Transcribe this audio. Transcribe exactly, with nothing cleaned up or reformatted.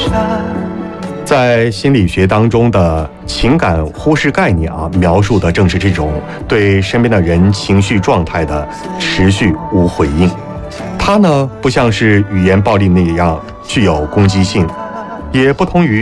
在心理学当中的情感忽视概念啊，描述的正是这种对身边的人情绪状态的持续无回应。它呢，不像是语言暴力那样具有攻击性，也不同于